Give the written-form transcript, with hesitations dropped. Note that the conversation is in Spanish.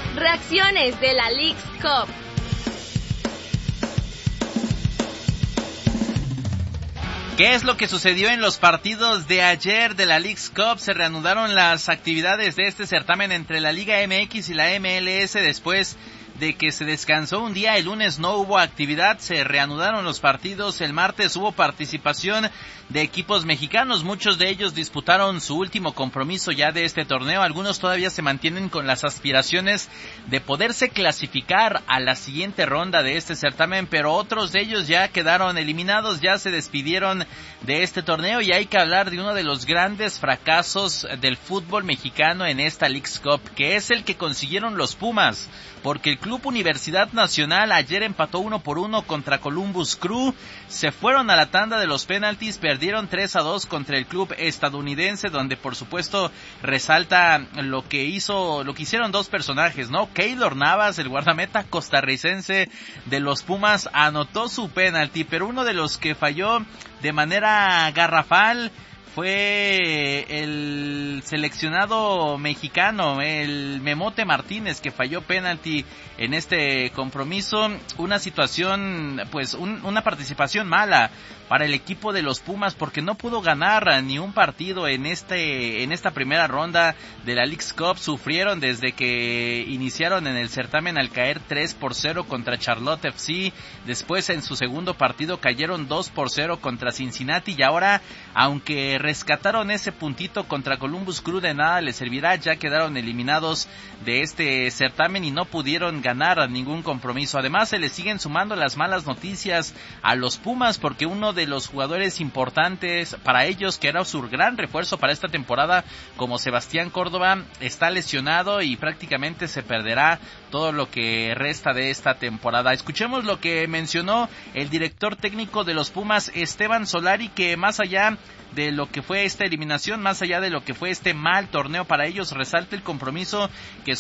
Reacciones de la Leagues Cup. ¿Qué es lo que sucedió en los partidos de ayer de la Leagues Cup? Se reanudaron las actividades de este certamen entre la Liga MX y la MLS después de que se descansó un día. El lunes no hubo actividad, se reanudaron los partidos. El martes hubo participación de equipos mexicanos, muchos de ellos disputaron su último compromiso ya de este torneo. Algunos todavía se mantienen con las aspiraciones de poderse clasificar a la siguiente ronda de este certamen, pero otros de ellos ya quedaron eliminados, ya se despidieron de este torneo. Y hay que hablar de uno de los grandes fracasos del fútbol mexicano en esta Leagues Cup, que es el que consiguieron los Pumas, porque el Club Universidad Nacional ayer empató 1-1 contra Columbus Crew. Se fueron a la tanda de los penaltis, perdieron 3-2 contra el club estadounidense, donde por supuesto resalta lo que hicieron dos personajes, ¿no? Keylor Navas, el guardameta costarricense de los Pumas, anotó su penalti, pero uno de los que falló de manera garrafal fue el seleccionado mexicano, el Memote Martínez, que falló penalti en este compromiso. Una situación, pues una participación mala para el equipo de los Pumas, porque no pudo ganar ni un partido en esta primera ronda de la Leagues Cup. Sufrieron desde que iniciaron en el certamen al caer 3-0 contra Charlotte FC. Después en su segundo partido cayeron 2-0 contra Cincinnati, y ahora, aunque rescataron ese puntito contra Columbus Crew, de nada les servirá, ya quedaron eliminados de este certamen y no pudieron ganar ningún compromiso. Además, se les siguen sumando las malas noticias a los Pumas, porque uno de los jugadores importantes para ellos, que era su gran refuerzo para esta temporada, como Sebastián Córdoba, está lesionado y prácticamente se perderá todo lo que resta de esta temporada. Escuchemos lo que mencionó el director técnico de los Pumas, Esteban Solari, que más allá de lo que fue esta eliminación, más allá de lo que fue este mal torneo para ellos, resalta el compromiso que